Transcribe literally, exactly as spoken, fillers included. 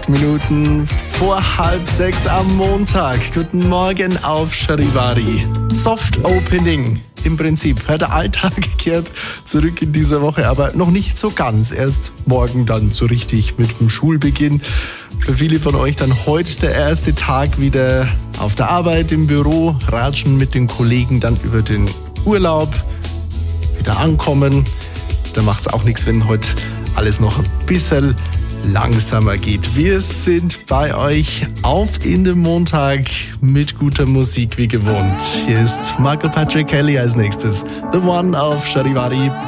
Acht Minuten vor halb sechs am Montag. Guten Morgen auf Charivari. Soft Opening. Im Prinzip. Der Alltag kehrt zurück in dieser Woche, aber noch nicht so ganz. Erst morgen dann so richtig mit dem Schulbeginn. Für viele von euch dann heute der erste Tag wieder auf der Arbeit, im Büro, ratschen mit den Kollegen dann über den Urlaub, wieder ankommen. Da macht es auch nichts, wenn heute alles noch ein bisschen langsamer geht. Wir sind bei euch auf in den Montag mit guter Musik wie gewohnt. Hier ist Michael Patrick Kelly als nächstes. The One auf Charivari.